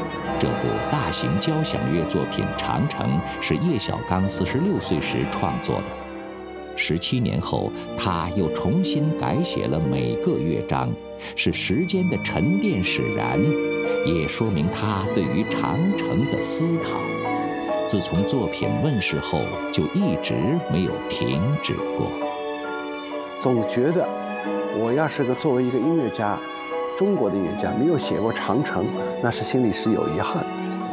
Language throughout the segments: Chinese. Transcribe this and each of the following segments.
这部大型交响乐作品《长城》是叶小刚46岁时创作的。17年后，他又重新改写了每个乐章，是时间的沉淀使然，也说明他对于长城的思考。自从作品问世后，就一直没有停止过。 总觉得，我要是作为一个音乐家，中国的音乐家没有写过《长城》，那是心里是有遗憾。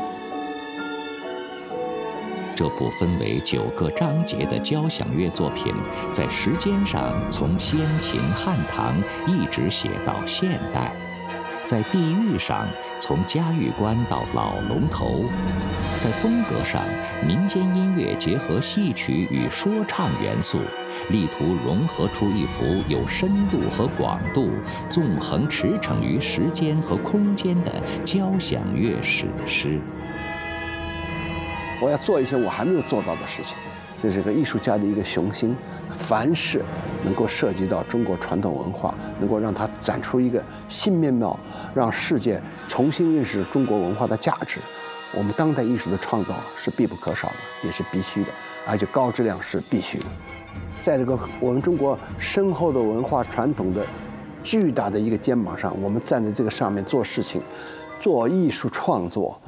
这部分为9个章节的交响乐作品，在时间上从先秦汉唐一直写到现代，在地域上从嘉峪关到老龙头，在风格上民间音乐结合戏曲与说唱元素，力图融合出一幅有深度和广度、纵横驰骋于时间和空间的交响乐史诗。 我要做一些我还没有做到的事情，这是个艺术家的一个雄心。凡是能够涉及到中国传统文化，能够让它展出一个新面貌，让世界重新认识中国文化的价值，我们当代艺术的创造是必不可少的，也是必须的，而且高质量是必须的。在这个我们中国深厚的文化传统的巨大的一个肩膀上，我们站在这个上面做事情，做艺术创作。